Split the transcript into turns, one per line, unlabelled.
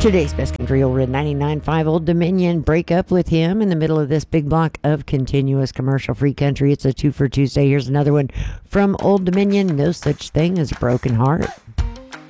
Today's best country over at 99.5 Old Dominion. Break up with him in the middle of this big block of continuous commercial-free country. It's a 2 for Tuesday. Here's another one from Old Dominion. No such thing as a broken heart.